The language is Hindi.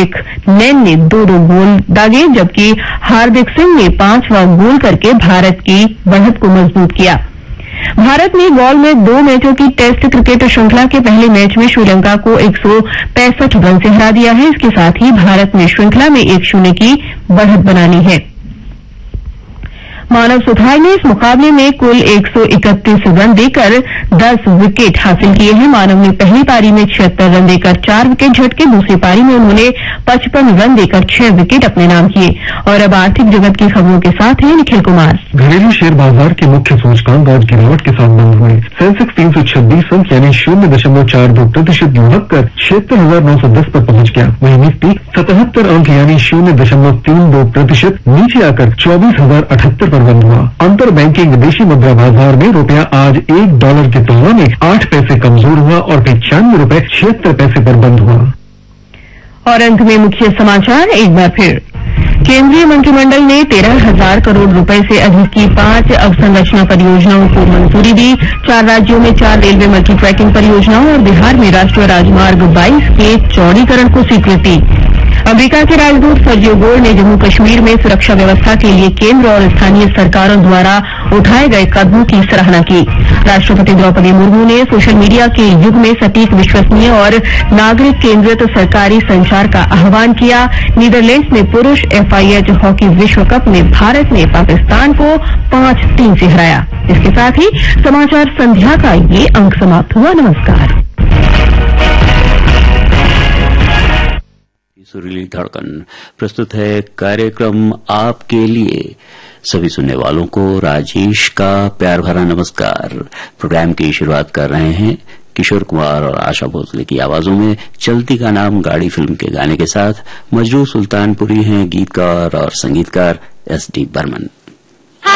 अभिषेक नैन ने 2-2 गोल दागे, जबकि हार्दिक सिंह ने 5वां गोल करके भारत की बढ़त को मजबूत किया। भारत ने गॉल में 2 मैचों की टेस्ट क्रिकेट श्रृंखला के पहले मैच में श्रीलंका को 165 रन से हरा दिया है। इसके साथ ही भारत ने श्रृंखला में 1-0 की बढ़त बना ली है। मानव सुथार ने इस मुकाबले में कुल 131 रन देकर 10 विकेट हासिल किए हैं। मानव ने पहली पारी में 76 रन देकर 4 विकेट झटके, दूसरी पारी में उन्होंने 55 रन देकर 6 विकेट अपने नाम किए। और अब आर्थिक जगत की खबरों के साथ हैं निखिल कुमार। घरेलू शेयर बाजार के मुख्य सूचकांक आज गिरावट के साथ बंद हुए। सेंसेक्स 326 अंक यानी 0.42% लुढ़क कर 76,910 पर पहुंच गया। वहीं निफ्टी 77 अंक यानी 0.32% नीचे आकर 24,078 पर बंद हुआ। अंतर बैंकिंग विदेशी मुद्रा बाजार में रुपया आज $1 की तुलना में 8 पैसे कमजोर हुआ और 95 रुपए 76 पैसे पर बंद हुआ। और अंत में मुख्य समाचार एक बार फिर। केंद्रीय मंत्रिमंडल ने 13,000 करोड़ रुपए से अधिक की 5 अवसंरचना परियोजनाओं को मंजूरी दी। 4 राज्यों में 4 रेलवे मल्टी ट्रैकिंग परियोजनाओं और बिहार में राष्ट्रीय राजमार्ग 22 के चौड़ीकरण को स्वीकृति। अमेरिका के राजदूत सर्जियो गोर ने जम्मू कश्मीर में सुरक्षा व्यवस्था के लिए केंद्र और स्थानीय सरकारों द्वारा उठाए गए कदमों की सराहना की। राष्ट्रपति द्रौपदी मुर्मू ने सोशल मीडिया के युग में सटीक, विश्वसनीय और नागरिक केंद्रित सरकारी संचार का आह्वान किया। नीदरलैंड्स में पुरुष FIH हॉकी विश्व कप में भारत ने पाकिस्तान को 5-3 से हराया। इसके साथ ही समाचार संध्या का ये अंक समाप्त हुआ। नमस्कार। सुरीली धड़कन प्रस्तुत है कार्यक्रम आपके लिए। सभी सुनने वालों को राजेश का प्यार भरा नमस्कार। प्रोग्राम की शुरुआत कर रहे हैं किशोर कुमार और आशा भोसले की आवाजों में चलती का नाम गाड़ी फिल्म के गाने के साथ। मजरू सुल्तानपुरी हैं गीतकार और संगीतकार SD बर्मन।